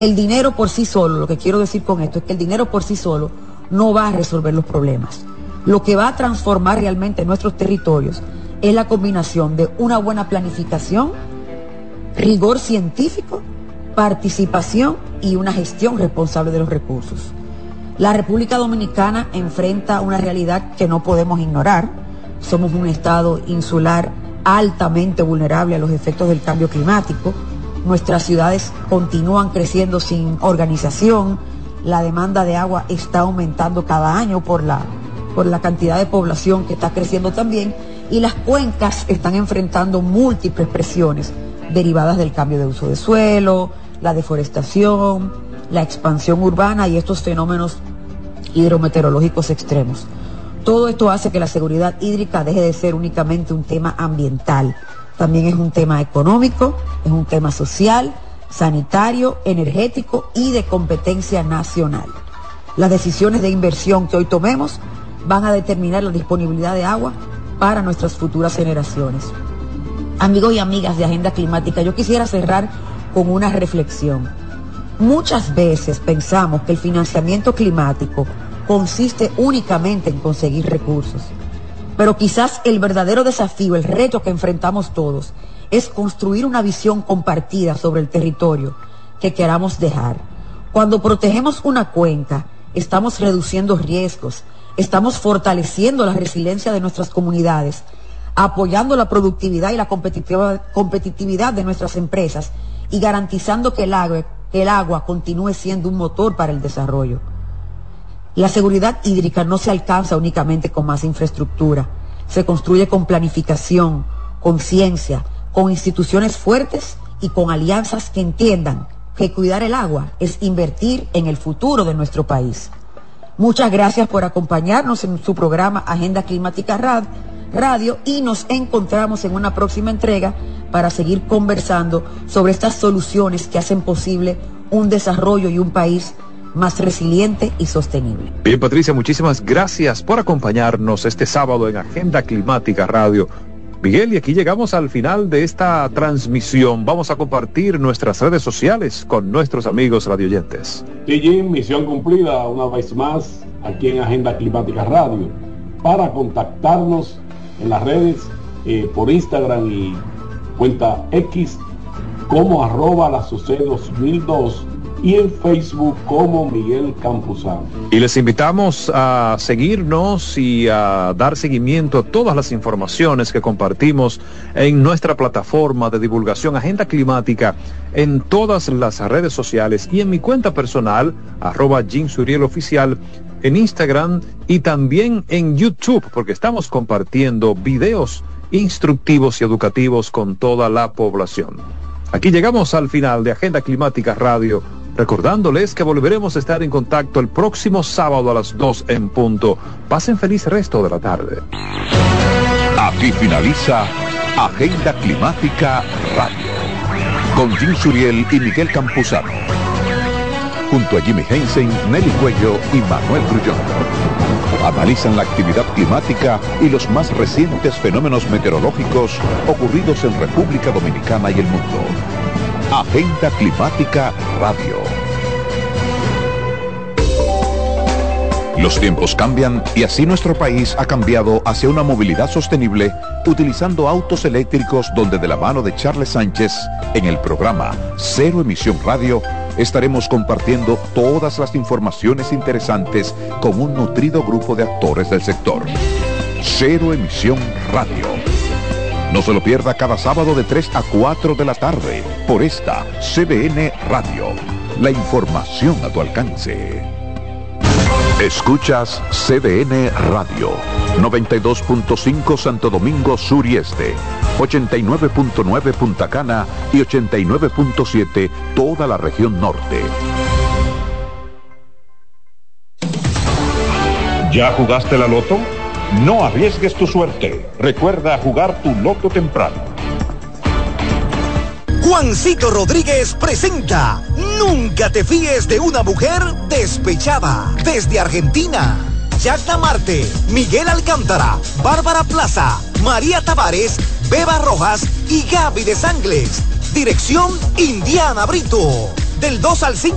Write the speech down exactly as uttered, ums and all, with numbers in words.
El dinero por sí solo, lo que quiero decir con esto es que el dinero por sí solo no va a resolver los problemas. Lo que va a transformar realmente nuestros territorios es la combinación de una buena planificación, rigor científico, participación y una gestión responsable de los recursos. La República Dominicana enfrenta una realidad que no podemos ignorar. Somos un estado insular altamente vulnerable a los efectos del cambio climático. Nuestras ciudades continúan creciendo sin organización. La demanda de agua está aumentando cada año por la, por la cantidad de población que está creciendo también. Y las cuencas están enfrentando múltiples presiones derivadas del cambio de uso de suelo, la deforestación, la expansión urbana y estos fenómenos hidrometeorológicos extremos. Todo esto hace que la seguridad hídrica deje de ser únicamente un tema ambiental. También es un tema económico, es un tema social, sanitario, energético y de competencia nacional. Las decisiones de inversión que hoy tomemos van a determinar la disponibilidad de agua para nuestras futuras generaciones. Amigos y amigas de Agenda Climática, yo quisiera cerrar con una reflexión. Muchas veces pensamos que el financiamiento climático consiste únicamente en conseguir recursos. Pero quizás el verdadero desafío, el reto que enfrentamos todos, es construir una visión compartida sobre el territorio que queramos dejar. Cuando protegemos una cuenca, estamos reduciendo riesgos, estamos fortaleciendo la resiliencia de nuestras comunidades, apoyando la productividad y la competitividad de nuestras empresas y garantizando que el agua, que el agua continúe siendo un motor para el desarrollo. La seguridad hídrica no se alcanza únicamente con más infraestructura, se construye con planificación, con ciencia, con instituciones fuertes y con alianzas que entiendan que cuidar el agua es invertir en el futuro de nuestro país. Muchas gracias por acompañarnos en su programa Agenda Climática Radio y nos encontramos en una próxima entrega para seguir conversando sobre estas soluciones que hacen posible un desarrollo y un país más resiliente y sostenible. Bien, Patricia, muchísimas gracias por acompañarnos este sábado en Agenda Climática Radio. Miguel, y aquí llegamos al final de esta transmisión. Vamos a compartir nuestras redes sociales con nuestros amigos radioyentes. Sí, Jim, misión cumplida una vez más aquí en Agenda Climática Radio. Para contactarnos en las redes, eh, por Instagram y cuenta X como arroba la sucede dos mil dos y en Facebook como Miguel Campuzano. Y les invitamos a seguirnos y a dar seguimiento a todas las informaciones que compartimos en nuestra plataforma de divulgación Agenda Climática en todas las redes sociales y en mi cuenta personal, arroba Jim Suriel Oficial, en Instagram y también en YouTube, porque estamos compartiendo videos instructivos y educativos con toda la población. Aquí llegamos al final de Agenda Climática Radio, recordándoles que volveremos a estar en contacto el próximo sábado a las dos en punto. Pasen feliz resto de la tarde. Aquí finaliza Agenda Climática Radio, con Jim Suriel y Miguel Campuzano, junto a Jimmy Hensen, Nelly Cuello y Manuel Grullón. Analizan la actividad climática y los más recientes fenómenos meteorológicos ocurridos en República Dominicana y el mundo. Agenda Climática Radio. Los tiempos cambian y así nuestro país ha cambiado hacia una movilidad sostenible utilizando autos eléctricos, donde de la mano de Charles Sánchez en el programa Cero Emisión Radio estaremos compartiendo todas las informaciones interesantes con un nutrido grupo de actores del sector. Cero Emisión Radio. No se lo pierda cada sábado de tres a cuatro de la tarde por esta C D N Radio. La información a tu alcance. Escuchas C D N Radio, noventa y dos punto cinco Santo Domingo Sur y Este, ochenta y nueve punto nueve Punta Cana y ochenta y nueve punto siete toda la región norte. ¿Ya jugaste la loto? No arriesgues tu suerte. Recuerda jugar tu loto temprano. Juancito Rodríguez presenta Nunca te fíes de una mujer despechada. Desde Argentina, Yagna Marte, Miguel Alcántara, Bárbara Plaza, María Tavares, Beba Rojas y Gaby de Sangles. Dirección Indiana Brito. Del dos al cinco